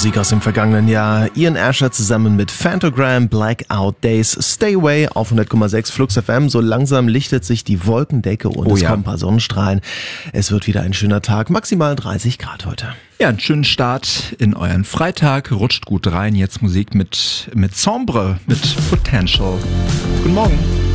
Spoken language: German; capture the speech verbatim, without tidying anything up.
Musik aus dem vergangenen Jahr. Ian Asher zusammen mit Phantogram, Blackout Days, Stay Away auf hundert Komma sechs Flux F M. So langsam lichtet sich die Wolkendecke und Oh es ja. kommen ein paar Sonnenstrahlen. Es wird wieder ein schöner Tag, maximal dreißig Grad heute. Ja, einen schönen Start in euren Freitag. Rutscht gut rein. Jetzt Musik mit, mit Sombre, mit Potential. Guten Morgen.